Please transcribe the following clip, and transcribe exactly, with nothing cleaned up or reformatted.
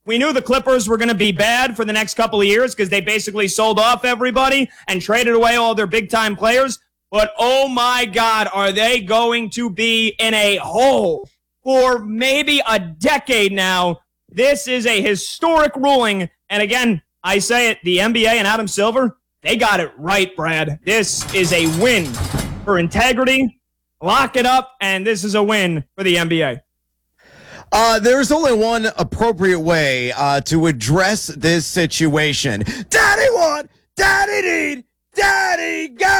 We knew the Clippers were going to be bad for the next couple of years because they basically sold off everybody and traded away all their big-time players. But, oh, my God, are they going to be in a hole for maybe a decade now? This is a historic ruling. And, again, I say it, the N B A and Adam Silver, they got it right, Brad. This is a win for integrity. Lock it up, and this is a win for the N B A. Uh, there's only one appropriate way uh, to address this situation. Daddy want, daddy need, daddy got.